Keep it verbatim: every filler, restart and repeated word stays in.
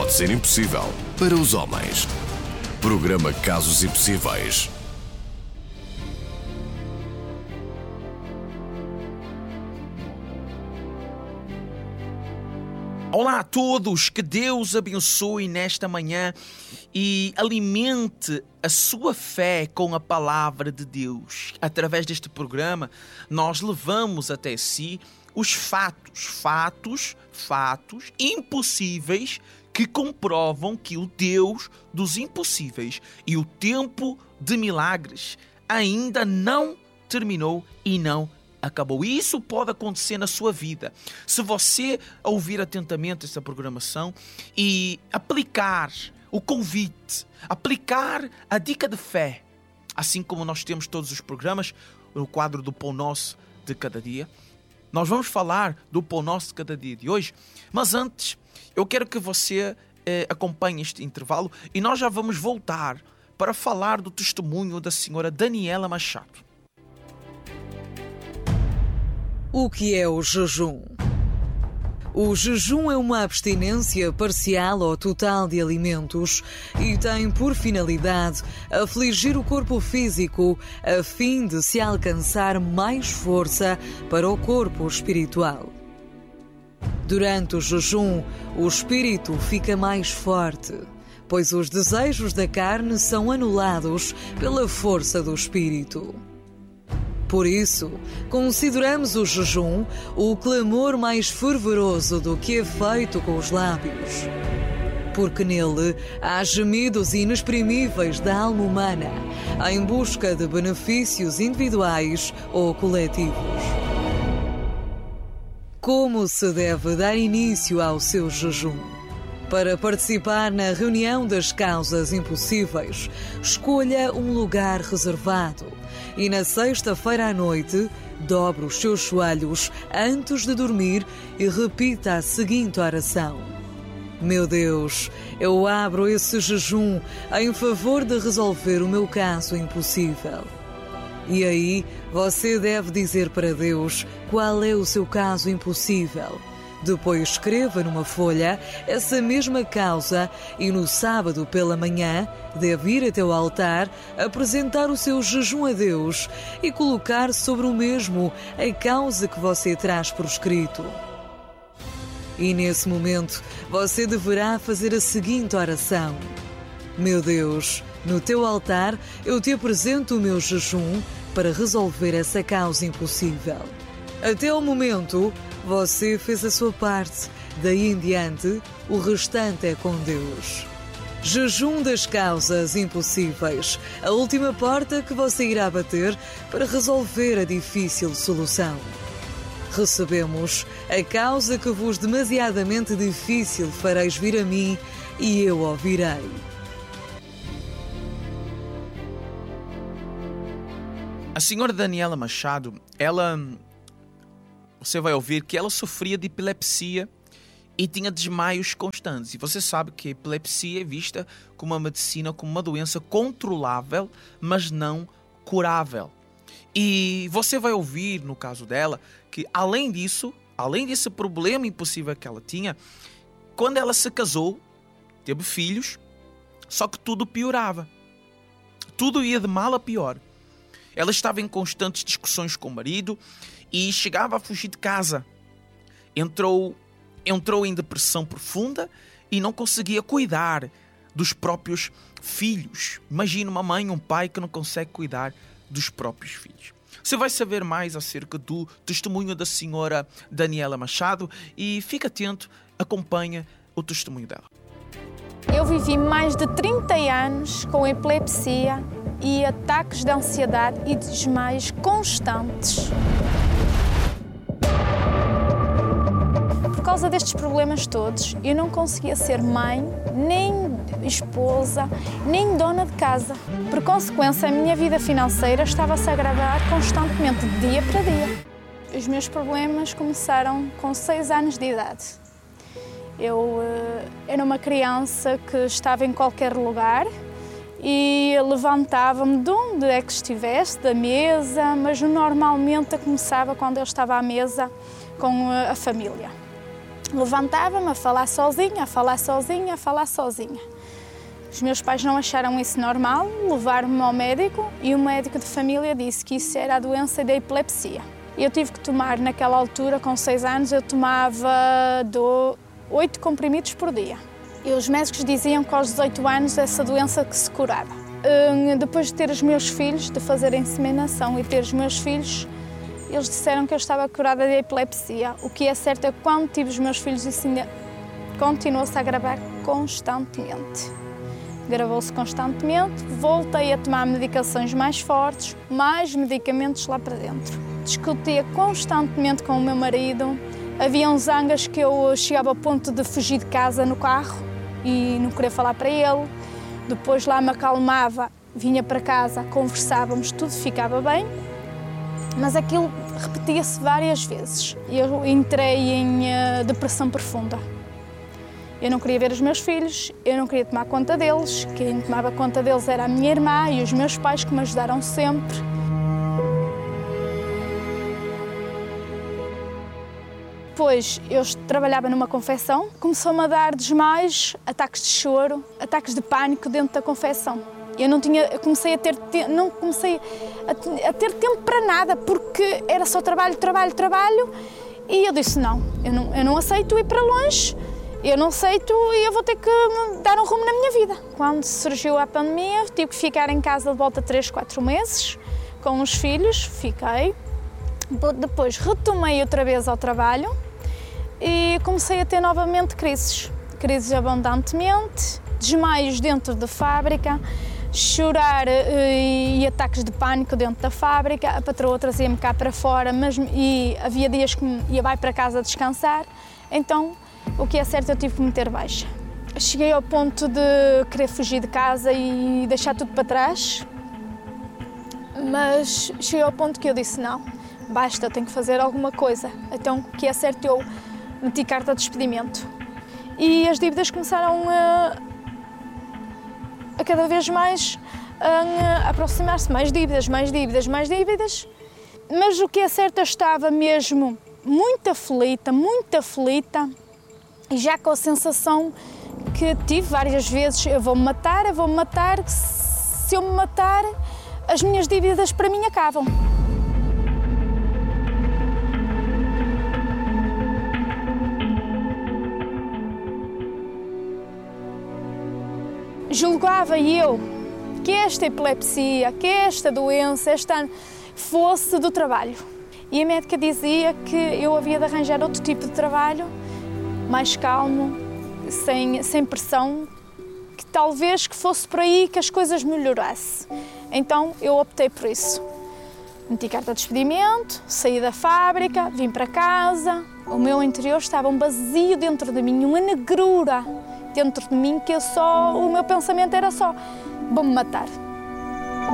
pode ser impossível para os homens. Programa Casos Impossíveis. Olá a todos, que Deus abençoe nesta manhã e alimente a sua fé com a palavra de Deus. Através deste programa, nós levamos até si os fatos, fatos, fatos impossíveis que comprovam que o Deus dos impossíveis e o tempo de milagres ainda não terminou e não acabou. E isso pode acontecer na sua vida. Se você ouvir atentamente esta programação e aplicar o convite, aplicar a dica de fé, assim como nós temos todos os programas, o quadro do Pão Nosso de cada dia, nós vamos falar do Pão Nosso de cada dia de hoje. Mas antes, eu quero que você eh, acompanhe este intervalo e nós já vamos voltar para falar do testemunho da senhora Daniela Machado. O que é o jejum? O jejum é uma abstinência parcial ou total de alimentos e tem por finalidade afligir o corpo físico a fim de se alcançar mais força para o corpo espiritual. Durante o jejum, o espírito fica mais forte, pois os desejos da carne são anulados pela força do espírito. Por isso, consideramos o jejum o clamor mais fervoroso do que é feito com os lábios. Porque nele há gemidos inexprimíveis da alma humana em busca de benefícios individuais ou coletivos. Como se deve dar início ao seu jejum? Para participar na reunião das causas impossíveis, escolha um lugar reservado e na sexta-feira à noite, dobre os seus joelhos antes de dormir e repita a seguinte oração: Meu Deus, eu abro esse jejum em favor de resolver o meu caso impossível. E aí, você deve dizer para Deus qual é o seu caso impossível. Depois escreva numa folha essa mesma causa e no sábado pela manhã deve ir até o altar, apresentar o seu jejum a Deus e colocar sobre o mesmo a causa que você traz por escrito. E nesse momento você deverá fazer a seguinte oração: Meu Deus, no teu altar eu te apresento o meu jejum para resolver essa causa impossível. Até o momento, você fez a sua parte, daí em diante, o restante é com Deus. Jejum das causas impossíveis, a última porta que você irá bater para resolver a difícil solução. Recebemos a causa que vos demasiadamente difícil fareis vir a mim e eu ouvirei. A senhora Daniela Machado, ela... Você vai ouvir que ela sofria de epilepsia e tinha desmaios constantes. E você sabe que a epilepsia é vista como uma medicina, como uma doença controlável, mas não curável. E você vai ouvir, no caso dela, que além disso, além desse problema impossível que ela tinha, quando ela se casou, teve filhos, só que tudo piorava. Tudo ia de mal a pior. Ela estava em constantes discussões com o marido e chegava a fugir de casa. Entrou, entrou em depressão profunda e não conseguia cuidar dos próprios filhos. Imagina uma mãe, um pai que não consegue cuidar dos próprios filhos. Você vai saber mais acerca do testemunho da senhora Daniela Machado e fica atento, acompanha o testemunho dela. Eu vivi mais de trinta anos com epilepsia e ataques de ansiedade e desmaios constantes. Por causa destes problemas todos, eu não conseguia ser mãe, nem esposa, nem dona de casa. Por consequência, a minha vida financeira estava-se a agravar constantemente, de dia para dia. Os meus problemas começaram com seis anos de idade. Eu uh, era uma criança que estava em qualquer lugar e levantava-me de onde é que estivesse, da mesa, mas normalmente começava quando eu estava à mesa com a família. Levantava-me a falar sozinha, a falar sozinha, a falar sozinha. Os meus pais não acharam isso normal, levaram-me ao médico e o médico de família disse que isso era a doença da epilepsia. Eu tive que tomar, naquela altura, com seis anos, eu tomava oito comprimidos por dia. E os médicos diziam que aos dezoito anos essa doença que se curava. Depois de ter os meus filhos, de fazer a inseminação e ter os meus filhos, eles disseram que eu estava curada de epilepsia. O que é certo é que quando tive os meus filhos, isso ainda continuou-se a agravar constantemente. Gravou-se constantemente, voltei a tomar medicações mais fortes, mais medicamentos lá para dentro. Discutia constantemente com o meu marido. Havia zangas que eu chegava ao ponto de fugir de casa no carro e não queria falar para ele. Depois lá me acalmava, vinha para casa, conversávamos, tudo ficava bem. Mas aquilo repetia-se várias vezes. Eu entrei em uh, depressão profunda. Eu não queria ver os meus filhos, eu não queria tomar conta deles. Quem tomava conta deles era a minha irmã e os meus pais, que me ajudaram sempre. Depois eu trabalhava numa confecção, começou-me a dar desmaios, ataques de choro, ataques de pânico dentro da confecção. Eu não tinha, eu comecei a ter, não comecei a, a ter tempo para nada, porque era só trabalho, trabalho, trabalho. E eu disse, não, eu não, eu não aceito ir para longe, eu não aceito e eu vou ter que dar um rumo na minha vida. Quando surgiu a pandemia, tive que ficar em casa de volta a três, quatro meses, com os filhos, fiquei. Depois retomei outra vez ao trabalho e comecei a ter novamente crises. Crises abundantemente, desmaios dentro da fábrica, chorar e, e ataques de pânico dentro da fábrica. A patroa trazia-me cá para fora, mas e havia dias que ia vai para casa descansar. Então, o que é certo, eu tive que meter baixa. Cheguei ao ponto de querer fugir de casa e deixar tudo para trás, mas cheguei ao ponto que eu disse, não, basta, tenho que fazer alguma coisa. Então, o que é certo, eu meti carta de despedimento. E as dívidas começaram a, a cada vez mais a, a aproximar-se, mais dívidas, mais dívidas, mais dívidas. Mas o que é certo, eu estava mesmo muito aflita, muito aflita, e já com a sensação que tive várias vezes, eu vou-me matar, eu vou-me matar, se eu me matar, as minhas dívidas para mim acabam. Julgava eu que esta epilepsia, que esta doença, esta fosse do trabalho. E a médica dizia que eu havia de arranjar outro tipo de trabalho, mais calmo, sem, sem pressão, que talvez que fosse por aí que as coisas melhorassem. Então eu optei por isso. Meti carta de despedimento, saí da fábrica, vim para casa. O meu interior estava um vazio dentro de mim, uma negrura dentro de mim, que eu só, o meu pensamento era só, vou-me matar.